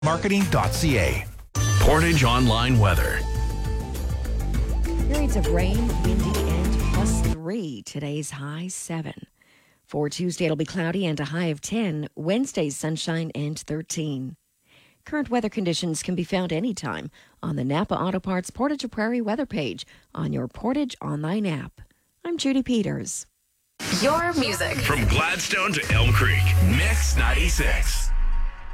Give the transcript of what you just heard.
Marketing.ca. Portage Online weather. Periods of rain, windy, and +3. Today's high 7. For Tuesday, it'll be cloudy and a high of 10. Wednesday's sunshine and 13. Current weather conditions can be found anytime on the Napa Auto Parts Portage Prairie weather page on your Portage Online app. I'm Judy Peters. Your music. From Gladstone to Elm Creek, Mix 96.